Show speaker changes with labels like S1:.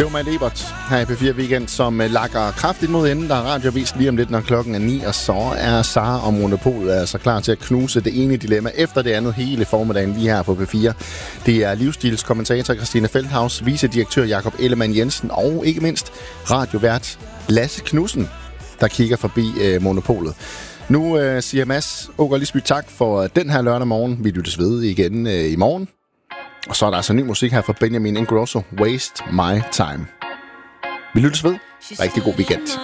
S1: Det var Malte Ebert her i P4 Weekend, som lakker kraftigt mod enden. Der er radiovis lige om lidt, når klokken er 9, og så er Sara og Monopolet altså klar til at knuse det ene dilemma efter det andet hele formiddagen lige her på P4. Det er livsstilskommentator Christina Feldhaus, vicedirektør Jakob Ellemann Jensen og ikke mindst radiovært Lasse Knudsen, der kigger forbi Monopolet. Nu siger Mads Ågaard Lisby tak for den her lørdag morgen. Vi lyttes ved igen i morgen. Og så er der altså ny musik her fra Benjamin Ingrosso, Waste My Time. Vi lyttes ved. Rigtig god weekend.